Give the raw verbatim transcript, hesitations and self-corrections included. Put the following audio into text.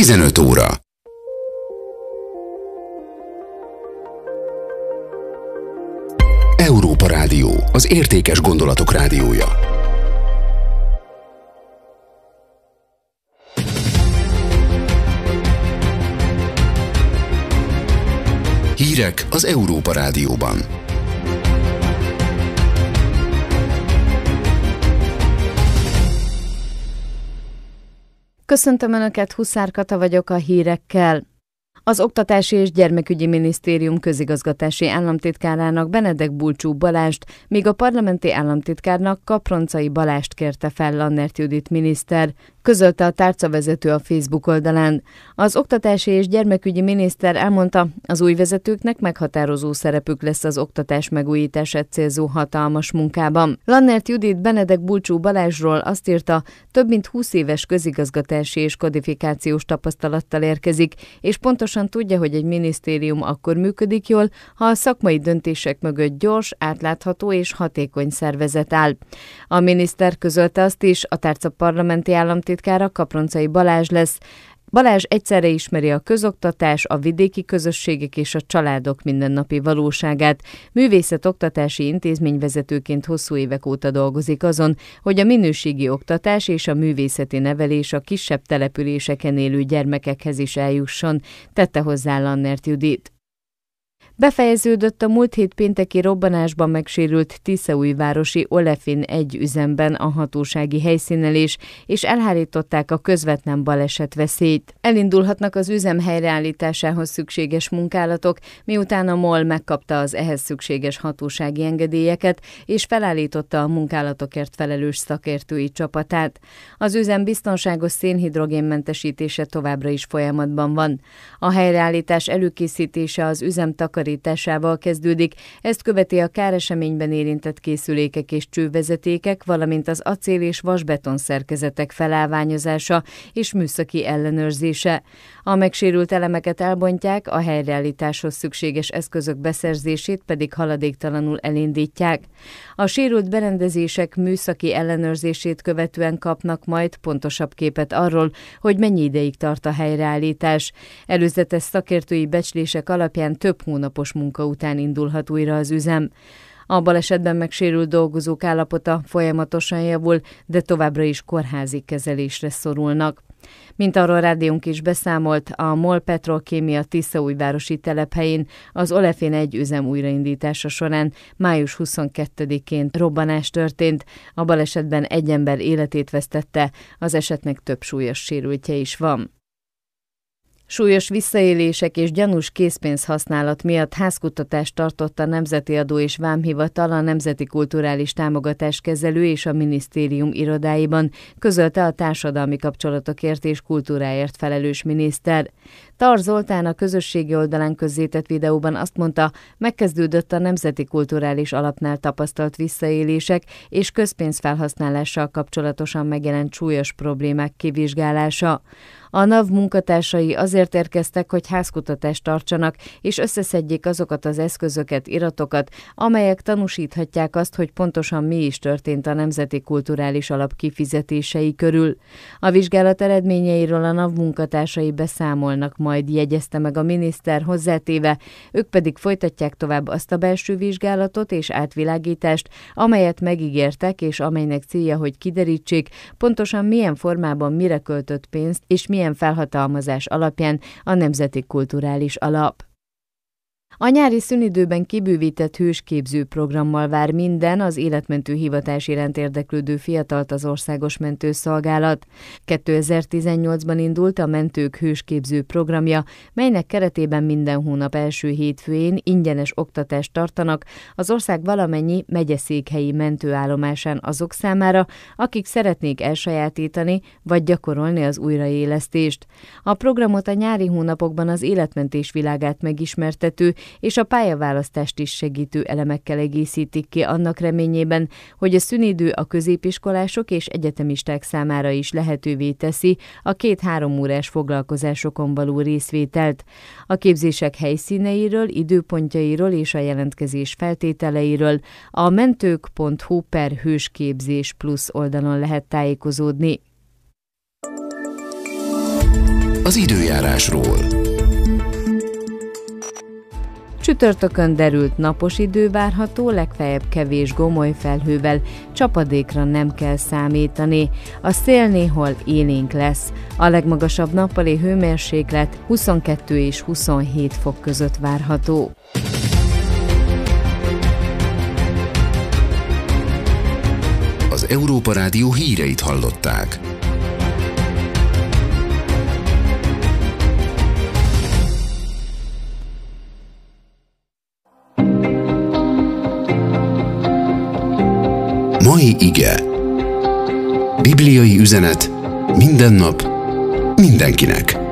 tizenöt óra. Európa Rádió, az értékes gondolatok rádiója. Hírek az Európa Rádióban. Köszöntöm Önöket, Huszár Kata vagyok a hírekkel. Az Oktatási és Gyermekügyi Minisztérium közigazgatási államtitkárának Benedek Bulcsú Balást, míg a parlamenti államtitkárnak Kaproncai Balást kérte fel Lannert Judit miniszter, közölte a tárcavezető a Facebook oldalán. Az oktatási és gyermekügyi miniszter elmondta, az új vezetőknek meghatározó szerepük lesz az oktatás megújítását célzó hatalmas munkában. Lannert Judit Benedek Bulcsú Balázsról azt írta, több mint húsz éves közigazgatási és kodifikációs tapasztalattal érkezik, és pontosan tudja, hogy egy minisztérium akkor működik jól, ha a szakmai döntések mögött gyors, átlátható és hatékony szervezet áll. A miniszter közölte azt is, a tárca parlamenti államtitkára Kaproncai Balázs lesz. Balázs egyszerre ismeri a közoktatás, a vidéki közösségek és a családok mindennapi valóságát. Művészet-oktatási intézményvezetőként hosszú évek óta dolgozik azon, hogy a minőségi oktatás és a művészeti nevelés a kisebb településeken élő gyermekekhez is eljusson, tette hozzá Lannert Judit. Befejeződött a múlt hét pénteki robbanásban megsérült tiszaújvárosi Olefin egy üzemben a hatósági helyszínelés, és elhárították a közvetlen baleset veszélyt. Elindulhatnak az üzem helyreállításához szükséges munkálatok, miután a MOL megkapta az ehhez szükséges hatósági engedélyeket, és felállította a munkálatokért felelős szakértői csapatát. Az üzem biztonságos szénhidrogénmentesítése továbbra is folyamatban van. A helyreállítás előkészítése az üzem takarításával kezdődik, ezt követi a káreseményben érintett készülékek és csővezetékek, valamint az acél és vasbeton szerkezetek felállványozása és műszaki ellenőrzése. A megsérült elemeket elbontják, a helyreállításhoz szükséges eszközök beszerzését pedig haladéktalanul elindítják. A sérült berendezések műszaki ellenőrzését követően kapnak majd pontosabb képet arról, hogy mennyi ideig tart a helyreállítás. Előzetes szakértői becslések alapján több hónapos munka után indulhat újra az üzem. A balesetben megsérült dolgozók állapota folyamatosan javul, de továbbra is kórházi kezelésre szorulnak. Mint arról rádiónk is beszámolt, a MOL Petrolkémia tiszaújvárosi telephelyén az Olefin egy üzem újraindítása során május huszonkettedikén robbanás történt, a balesetben egy ember életét vesztette, az esetnek több súlyos sérültje is van. Súlyos visszaélések és gyanús készpénzhasználat miatt házkutatást tartott a Nemzeti Adó és Vámhivatal a Nemzeti Kulturális Támogatás Kezelő és a minisztérium irodáiban, közölte a társadalmi kapcsolatokért és kultúráért felelős miniszter. Tar Zoltán a közösségi oldalán közzétett videóban azt mondta, megkezdődött a Nemzeti Kulturális Alapnál tapasztalt visszaélések és közpénzfelhasználással kapcsolatosan megjelent súlyos problémák kivizsgálása. A NAV munkatársai azért érkeztek, hogy házkutatást tartsanak, és összeszedjék azokat az eszközöket, iratokat, amelyek tanúsíthatják azt, hogy pontosan mi is történt a Nemzeti Kulturális Alap kifizetései körül. A vizsgálat eredményeiről a NAV munkatársai beszámolnak majd, jegyezte meg a miniszter hozzátéve, ők pedig folytatják tovább azt a belső vizsgálatot és átvilágítást, amelyet megígértek, és amelynek célja, hogy kiderítsék, pontosan milyen formában mire költött pénzt, és milyen felhatalmazás alapján a Nemzeti Kulturális Alap. A nyári szünidőben kibővített hősképző programmal vár minden az életmentő hivatás iránt érdeklődő fiatalt az Országos Mentőszolgálat. kétezer-tizennyolcban indult a Mentők hősképző programja, melynek keretében minden hónap első hétfőjén ingyenes oktatást tartanak az ország valamennyi megyeszékhelyi mentőállomásán azok számára, akik szeretnék elsajátítani vagy gyakorolni az újraélesztést. A programot a nyári hónapokban az életmentés világát megismertető és a pályaválasztást is segítő elemekkel egészítik ki annak reményében, hogy a szünidő a középiskolások és egyetemisták számára is lehetővé teszi a két-három órás foglalkozásokon való részvételt. A képzések helyszíneiről, időpontjairól és a jelentkezés feltételeiről a mentők pont hu per hősképzés plusz oldalon lehet tájékozódni. az időjárásról. Csütörtökön derült napos idő várható, legfeljebb kevés gomoly felhővel, csapadékra nem kell számítani. A szél néhol élénk lesz. A legmagasabb nappali hőmérséklet huszonkettő és huszonhét fok között várható. Az Európa Rádió híreit hallották. Mai ige. Bibliai üzenet minden nap, mindenkinek.